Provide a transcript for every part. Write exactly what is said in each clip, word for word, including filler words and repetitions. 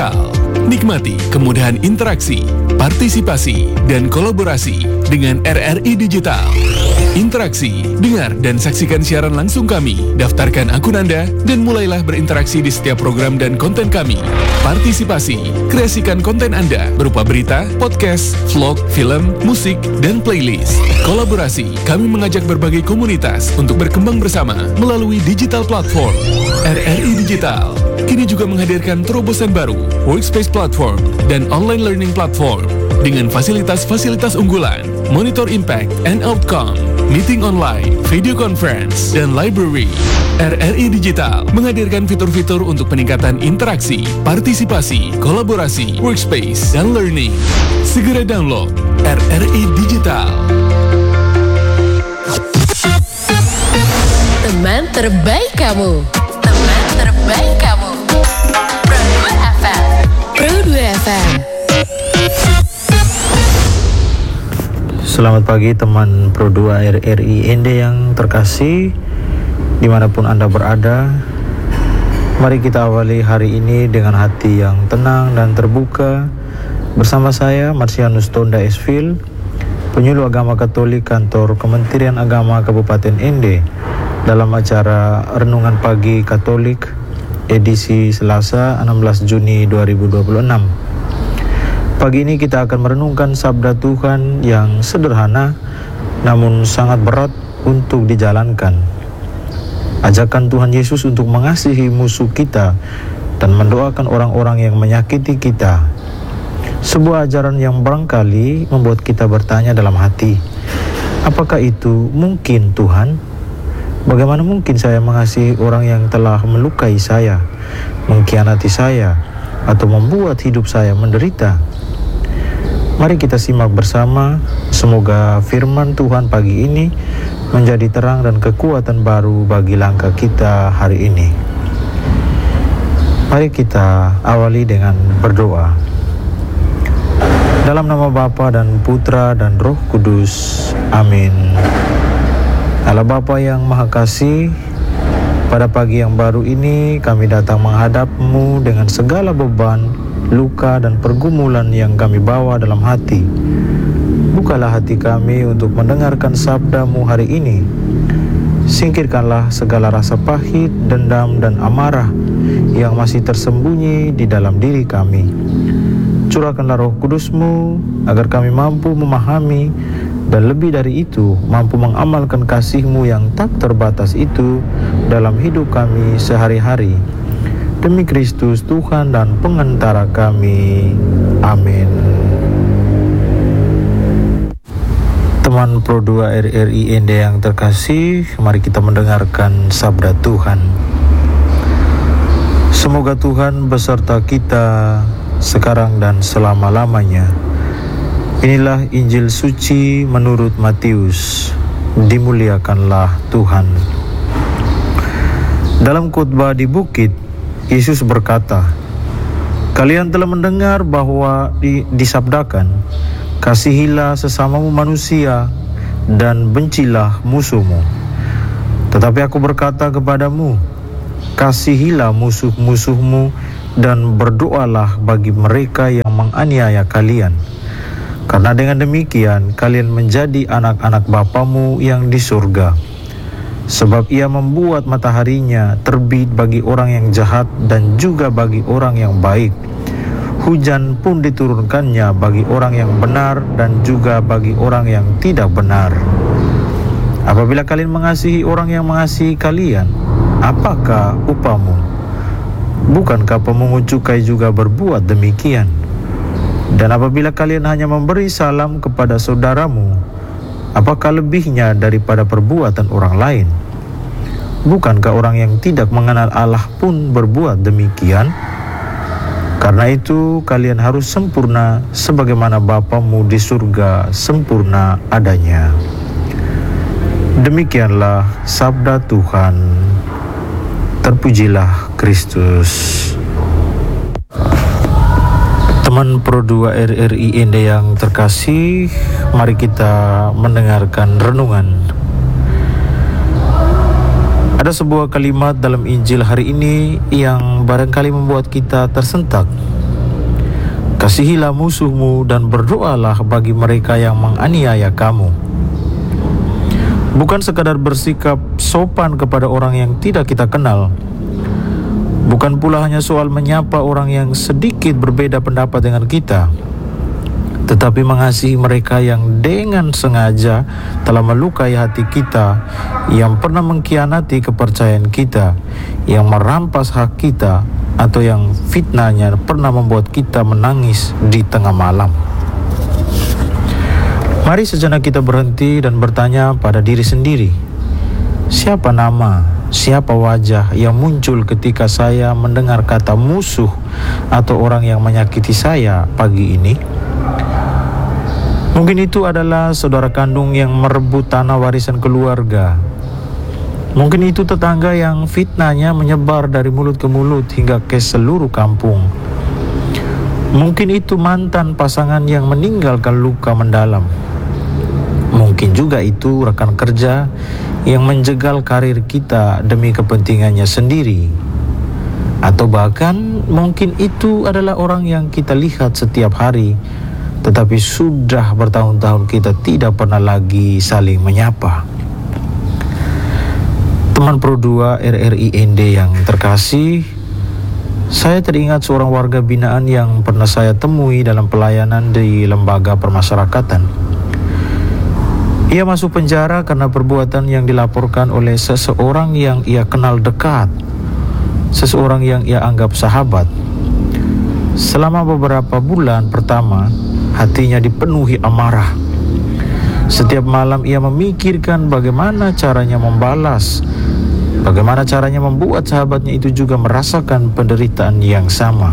Digital. Nikmati kemudahan interaksi, partisipasi, dan kolaborasi dengan R R I Digital. Interaksi, dengar dan saksikan siaran langsung kami, daftarkan akun Anda, dan mulailah berinteraksi di setiap program dan konten kami. Partisipasi, kreasikan konten Anda berupa berita, podcast, vlog, film, musik, dan playlist. Kolaborasi, kami mengajak berbagai komunitas untuk berkembang bersama melalui digital platform. R R I Digital kini juga menghadirkan terobosan baru, workspace platform, dan online learning platform dengan fasilitas-fasilitas unggulan, monitor impact and outcome, meeting online, video conference, dan library. R R I Digital menghadirkan fitur-fitur untuk peningkatan interaksi, partisipasi, kolaborasi, workspace, dan learning. Segera download R R I Digital. Teman terbaik kamu. Teman terbaik kamu. Pro dua F M. Pro dua F M. Selamat pagi teman Pro dua R R I Ende yang terkasih, dimanapun Anda berada. Mari kita awali hari ini dengan hati yang tenang dan terbuka. Bersama saya Marsianus Tonda Esvil, penyuluh agama Katolik kantor Kementerian Agama Kabupaten Ende, dalam acara Renungan Pagi Katolik edisi Selasa enam belas Juni dua ribu dua puluh enam. Pagi ini kita akan merenungkan sabda Tuhan yang sederhana namun sangat berat untuk dijalankan. Ajakan Tuhan Yesus untuk mengasihi musuh kita dan mendoakan orang-orang yang menyakiti kita. Sebuah ajaran yang barangkali membuat kita bertanya dalam hati, apakah itu mungkin Tuhan? Bagaimana mungkin saya mengasihi orang yang telah melukai saya, mengkhianati saya, atau membuat hidup saya menderita? Mari kita simak bersama, semoga firman Tuhan pagi ini menjadi terang dan kekuatan baru bagi langkah kita hari ini. Mari kita awali dengan berdoa. Dalam nama Bapa dan Putra dan Roh Kudus, amin. Allah Bapa yang Maha Kasih, pada pagi yang baru ini kami datang menghadap-Mu dengan segala beban, luka dan pergumulan yang kami bawa dalam hati. Bukalah hati kami untuk mendengarkan sabda-Mu hari ini. Singkirkanlah segala rasa pahit, dendam dan amarah yang masih tersembunyi di dalam diri kami. Curahkanlah Roh Kudus-Mu agar kami mampu memahami dan lebih dari itu mampu mengamalkan kasih-Mu yang tak terbatas itu dalam hidup kami sehari-hari. Demi Kristus Tuhan dan Pengantara kami. Amin. Teman Pro dua R R I Ende yang terkasih, mari kita mendengarkan sabda Tuhan. Semoga Tuhan beserta kita sekarang dan selama-lamanya. Inilah Injil suci menurut Matius. Dimuliakanlah Tuhan. Dalam khotbah di bukit, Yesus berkata, "Kalian telah mendengar bahwa di, disabdakan, kasihilah sesamamu manusia dan bencilah musuhmu. Tetapi aku berkata kepadamu, kasihilah musuh-musuhmu dan berdoalah bagi mereka yang menganiaya kalian. Karena dengan demikian kalian menjadi anak-anak Bapamu yang di surga. Sebab ia membuat mataharinya terbit bagi orang yang jahat dan juga bagi orang yang baik. Hujan pun diturunkannya bagi orang yang benar dan juga bagi orang yang tidak benar. Apabila kalian mengasihi orang yang mengasihi kalian, apakah upahmu? Bukankah pemungut cukai juga berbuat demikian? Dan apabila kalian hanya memberi salam kepada saudaramu, apakah lebihnya daripada perbuatan orang lain? Bukankah orang yang tidak mengenal Allah pun berbuat demikian? Karena itu kalian harus sempurna sebagaimana Bapamu di surga sempurna adanya." Demikianlah sabda Tuhan. Terpujilah Kristus. Teman Pro dua R R I Ende yang terkasih, mari kita mendengarkan renungan. Ada sebuah kalimat dalam Injil hari ini yang barangkali membuat kita tersentak. Kasihilah musuhmu dan berdoalah bagi mereka yang menganiaya kamu. Bukan sekadar bersikap sopan kepada orang yang tidak kita kenal. Bukan pula hanya soal menyapa orang yang sedikit berbeda pendapat dengan kita, tetapi mengasihi mereka yang dengan sengaja telah melukai hati kita, yang pernah mengkhianati kepercayaan kita, yang merampas hak kita, atau yang fitnahnya pernah membuat kita menangis di tengah malam. Mari sejenak kita berhenti dan bertanya pada diri sendiri, siapa nama, siapa wajah yang muncul ketika saya mendengar kata musuh atau orang yang menyakiti saya pagi ini? Mungkin itu adalah saudara kandung yang merebut tanah warisan keluarga. Mungkin itu tetangga yang fitnahnya menyebar dari mulut ke mulut hingga ke seluruh kampung. Mungkin itu mantan pasangan yang meninggalkan luka mendalam. Mungkin juga itu rekan kerja yang menjegal karir kita demi kepentingannya sendiri. Atau bahkan mungkin itu adalah orang yang kita lihat setiap hari, tetapi sudah bertahun-tahun kita tidak pernah lagi saling menyapa. Teman Pro dua R R I N D yang terkasih, saya teringat seorang warga binaan yang pernah saya temui dalam pelayanan di lembaga permasyarakatan. Ia masuk penjara karena perbuatan yang dilaporkan oleh seseorang yang ia kenal dekat, seseorang yang ia anggap sahabat. Selama beberapa bulan pertama, hatinya dipenuhi amarah. Setiap malam ia memikirkan bagaimana caranya membalas, bagaimana caranya membuat sahabatnya itu juga merasakan penderitaan yang sama.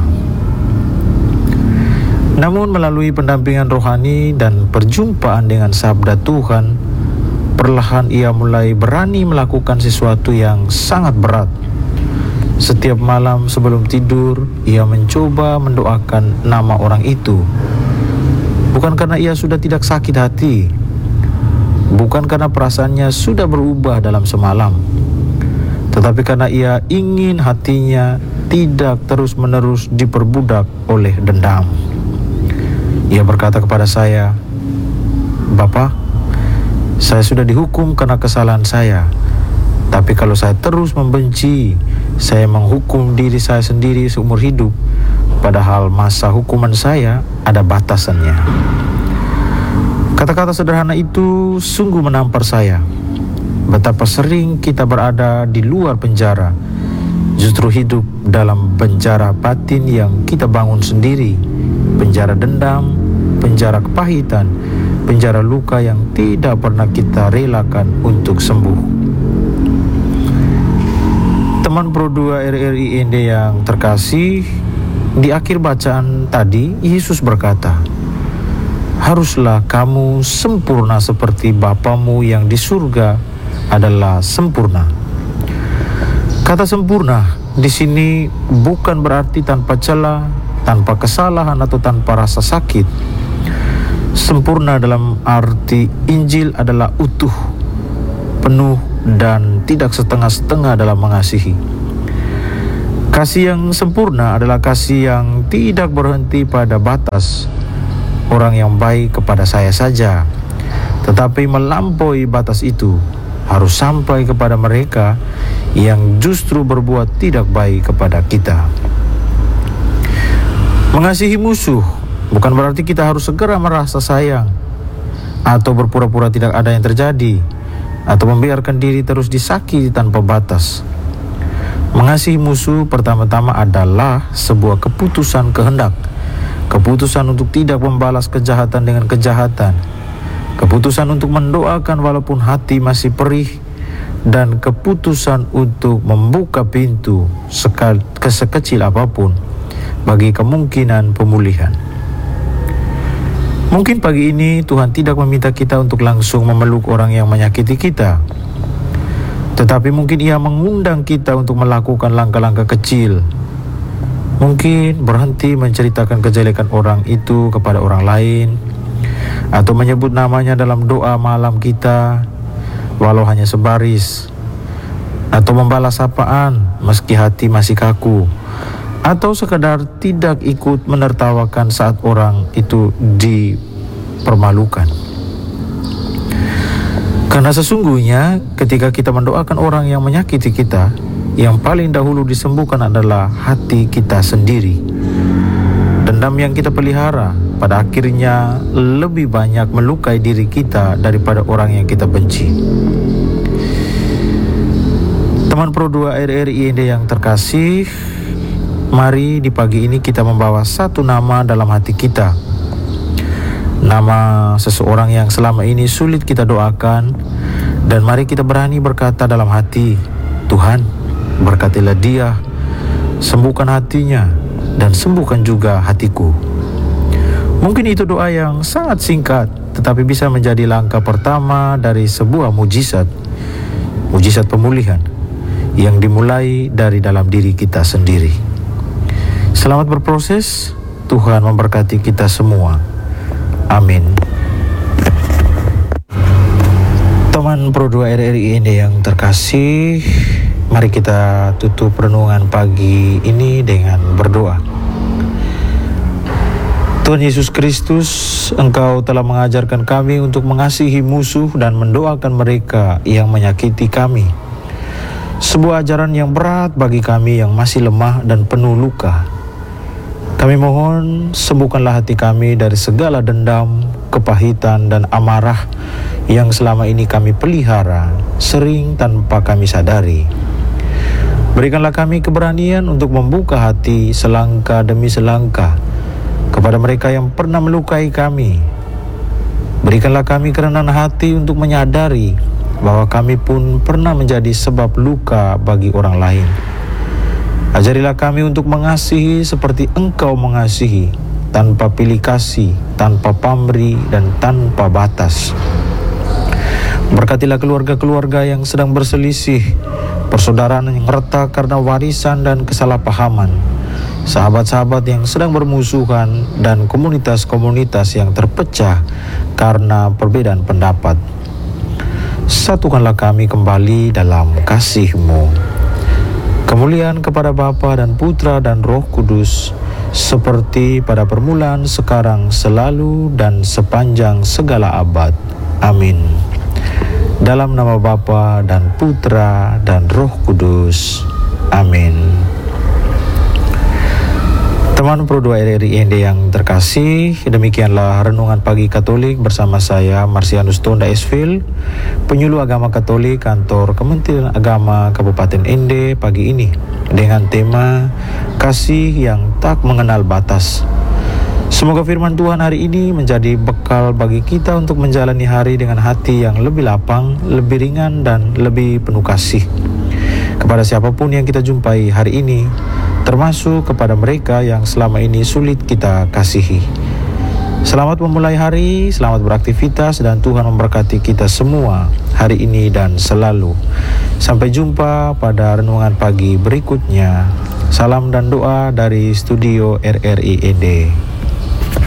Namun melalui pendampingan rohani dan perjumpaan dengan sabda Tuhan, perlahan ia mulai berani melakukan sesuatu yang sangat berat. Setiap malam sebelum tidur, ia mencoba mendoakan nama orang itu. Bukan karena ia sudah tidak sakit hati, bukan karena perasaannya sudah berubah dalam semalam, tetapi karena ia ingin hatinya tidak terus-menerus diperbudak oleh dendam. Ia berkata kepada saya, "Bapak, saya sudah dihukum karena kesalahan saya. Tapi kalau saya terus membenci, saya menghukum diri saya sendiri seumur hidup. Padahal masa hukuman saya ada batasannya." Kata-kata sederhana itu sungguh menampar saya. Betapa sering kita berada di luar penjara, justru hidup dalam penjara batin yang kita bangun sendiri. Penjara dendam, penjara kepahitan, penjara luka yang tidak pernah kita relakan untuk sembuh. Teman Pro dua R R I N D yang terkasih, di akhir bacaan tadi Yesus berkata, "Haruslah kamu sempurna seperti Bapamu yang di surga adalah sempurna." Kata sempurna di sini bukan berarti tanpa celah, tanpa kesalahan atau tanpa rasa sakit. Sempurna dalam arti Injil adalah utuh, penuh, dan tidak setengah-setengah dalam mengasihi. Kasih yang sempurna adalah kasih yang tidak berhenti pada batas orang yang baik kepada saya saja, tetapi melampaui batas itu, harus sampai kepada mereka yang justru berbuat tidak baik kepada kita. Mengasihi musuh bukan berarti kita harus segera merasa sayang, atau berpura-pura tidak ada yang terjadi, atau membiarkan diri terus disakiti tanpa batas. Mengasihi musuh pertama-tama adalah sebuah keputusan kehendak, keputusan untuk tidak membalas kejahatan dengan kejahatan, keputusan untuk mendoakan walaupun hati masih perih, dan keputusan untuk membuka pintu sekecil apapun bagi kemungkinan pemulihan. Mungkin pagi ini Tuhan tidak meminta kita untuk langsung memeluk orang yang menyakiti kita, tetapi mungkin Ia mengundang kita untuk melakukan langkah-langkah kecil. Mungkin berhenti menceritakan kejelekan orang itu kepada orang lain, atau menyebut namanya dalam doa malam kita, walau hanya sebaris, atau membalas sapaan meski hati masih kaku, atau sekadar tidak ikut menertawakan saat orang itu dipermalukan. Karena sesungguhnya ketika kita mendoakan orang yang menyakiti kita, yang paling dahulu disembuhkan adalah hati kita sendiri. Dendam yang kita pelihara pada akhirnya lebih banyak melukai diri kita daripada orang yang kita benci. Teman Pro dua R R I N D yang terkasih, mari di pagi ini kita membawa satu nama dalam hati kita. Nama seseorang yang selama ini sulit kita doakan, dan mari kita berani berkata dalam hati, Tuhan, berkatilah dia, sembuhkan hatinya, dan sembuhkan juga hatiku. Mungkin itu doa yang sangat singkat, tetapi bisa menjadi langkah pertama dari sebuah mujizat, mujizat pemulihan yang dimulai dari dalam diri kita sendiri. Selamat berproses, Tuhan memberkati kita semua. Amin. Teman Pro dua R R I N D yang terkasih, mari kita tutup renungan pagi ini dengan berdoa. Tuhan Yesus Kristus, Engkau telah mengajarkan kami untuk mengasihi musuh dan mendoakan mereka yang menyakiti kami. Sebuah ajaran yang berat bagi kami yang masih lemah dan penuh luka. Kami mohon sembuhkanlah hati kami dari segala dendam, kepahitan, dan amarah yang selama ini kami pelihara, sering tanpa kami sadari. Berikanlah kami keberanian untuk membuka hati selangkah demi selangkah kepada mereka yang pernah melukai kami. Berikanlah kami kerendahan hati untuk menyadari bahwa kami pun pernah menjadi sebab luka bagi orang lain. Ajarilah kami untuk mengasihi seperti Engkau mengasihi, tanpa pilih kasih, tanpa pamrih, dan tanpa batas. Berkatilah keluarga-keluarga yang sedang berselisih, persaudaraan yang retak karena warisan dan kesalahpahaman, sahabat-sahabat yang sedang bermusuhan, dan komunitas-komunitas yang terpecah karena perbedaan pendapat. Satukanlah kami kembali dalam kasih-Mu. Kemuliaan kepada Bapa dan Putra dan Roh Kudus, seperti pada permulaan, sekarang, selalu, dan sepanjang segala abad. Amin. Dalam nama Bapa dan Putra dan Roh Kudus. Amin. Teman Pro dua R R I N D yang terkasih, demikianlah Renungan Pagi Katolik bersama saya, Marsianus Tonda Esvil, penyuluh agama Katolik kantor Kementerian Agama Kabupaten N D pagi ini, dengan tema Kasih yang Tak Mengenal Batas. Semoga firman Tuhan hari ini menjadi bekal bagi kita untuk menjalani hari dengan hati yang lebih lapang, lebih ringan, dan lebih penuh kasih kepada siapapun yang kita jumpai hari ini, termasuk kepada mereka yang selama ini sulit kita kasihi. Selamat memulai hari, selamat beraktivitas, dan Tuhan memberkati kita semua hari ini dan selalu. Sampai jumpa pada renungan pagi berikutnya. Salam dan doa dari studio R R I N D.